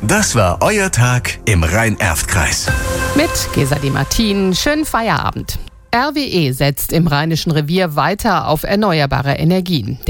Das war euer Tag im Rhein-Erft-Kreis. Mit Gesa Di Martin. Schönen Feierabend. RWE setzt im Rheinischen Revier weiter auf erneuerbare Energien.